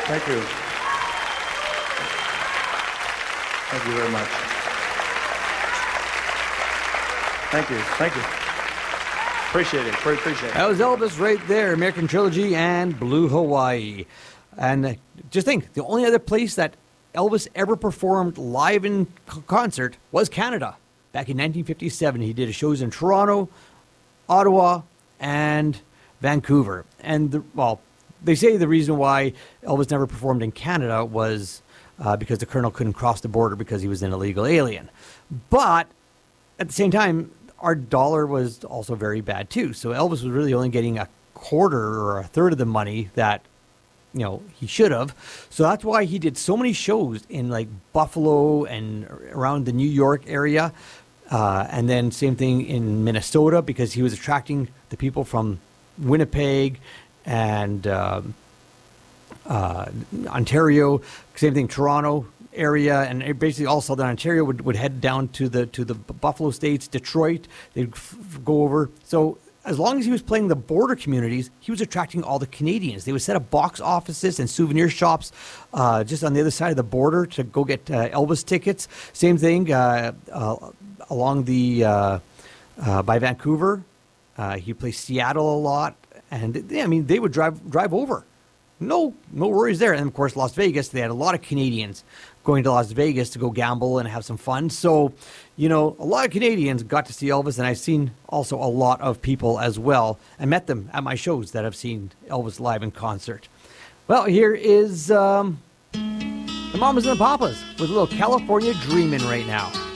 Thank you. Thank you very much. Thank you. Thank you. Appreciate it. Appreciate it. That was Elvis right there, American Trilogy and Blue Hawaii. And just think, the only other place that Elvis ever performed live in concert was Canada. Back in 1957, he did shows in Toronto, Ottawa, and Vancouver. And, they say the reason why Elvis never performed in Canada was because the Colonel couldn't cross the border because he was an illegal alien. But at the same time, our dollar was also very bad too. So Elvis was really only getting a quarter or a third of the money that, he should have. So that's why he did so many shows in like Buffalo and around the New York area. And then same thing in Minnesota, because he was attracting the people from Winnipeg and Ontario. Same thing, Toronto area, and basically all Southern Ontario would head down to the Buffalo States, Detroit. They'd go over. So as long as he was playing the border communities, he was attracting all the Canadians. They would set up box offices and souvenir shops just on the other side of the border to go get Elvis tickets. Same thing along the by Vancouver. He played Seattle a lot, and they would drive over. No worries there. And of course, Las Vegas, they had a lot of Canadians going to Las Vegas to go gamble and have some fun. So, a lot of Canadians got to see Elvis, and I've seen also a lot of people as well. I met them at my shows that have seen Elvis live in concert. Well, here is the Mamas and the Papas with a little California Dreamin' right now.